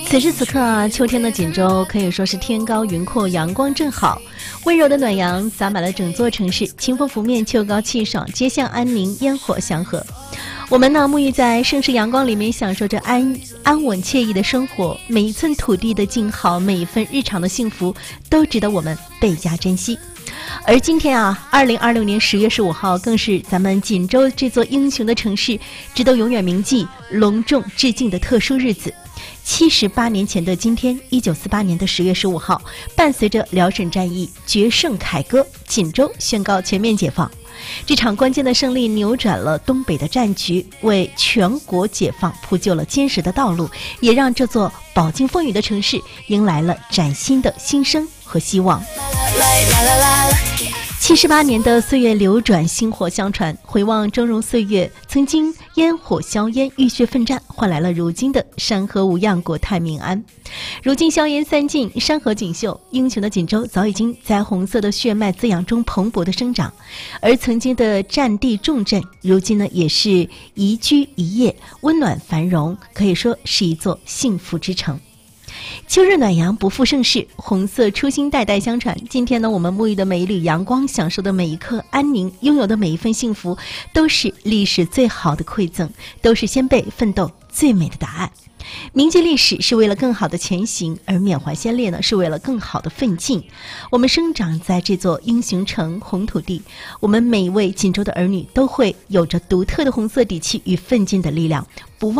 此时此刻啊，秋天的锦州可以说是天高云阔，阳光正好，温柔的暖阳洒满了整座城市，清风拂面，秋高气爽，街巷安宁，烟火祥和。我们呢，沐浴在盛世阳光里面，享受着安稳惬意的生活。每一寸土地的静好，每一份日常的幸福，都值得我们倍加珍惜。而今天啊，2026年10月15号，更是咱们锦州这座英雄的城市值得永远铭记、隆重致敬的特殊日子。78年前的今天，1948年的10月15号，伴随着辽沈战役决胜凯歌，锦州宣告全面解放。这场关键的胜利扭转了东北的战局，为全国解放铺就了坚实的道路，也让这座饱经风雨的城市迎来了崭新的新生和希望。78年的岁月流转，薪火相传，回望峥嵘岁月，曾经烟火硝烟，浴血奋战，换来了如今的山河无恙，国泰民安。如今硝烟散尽，山河锦绣，英雄的锦州早已经在红色的血脉滋养中蓬勃的生长，而曾经的战地重镇，如今呢也是宜居宜业，温暖繁荣，可以说是一座幸福之城。秋日暖阳不负盛世，红色初心代代相传。今天呢，我们沐浴的每一缕阳光，享受的每一刻安宁，拥有的每一份幸福，都是历史最好的馈赠，都是先辈奋斗最美的答案。铭记历史是为了更好的前行，而缅怀先烈呢，是为了更好的奋进。我们生长在这座英雄城红土地，我们每一位锦州的儿女都会有着独特的红色底气与奋进的力量，不忘